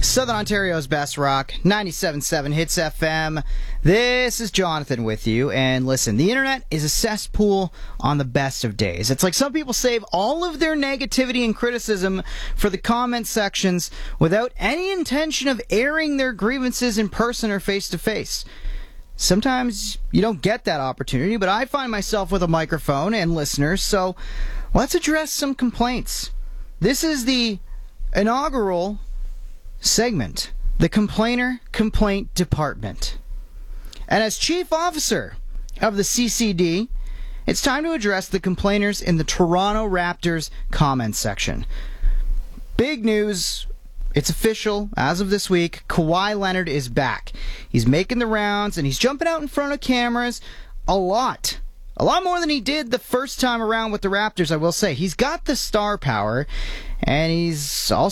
Southern Ontario's best rock, 97.7 Hits FM. This is Jonathan with you, and listen, the internet is a cesspool on the best of days. It's like some people save all of their negativity and criticism for the comment sections without any intention of airing their grievances in person or face-to-face. Sometimes you don't get that opportunity, but I find myself with a microphone and listeners, so let's address some complaints. This is the inaugural segment, the Complainer Complaint Department. And as Chief Officer of the CCD, it's time to address the complainers in the Toronto Raptors comment section. Big news. It's official. As of this week, Kawhi Leonard is back. He's making the rounds, and he's jumping out in front of cameras a lot. A lot more than he did the first time around with the Raptors, I will say. He's got the star power, and he's also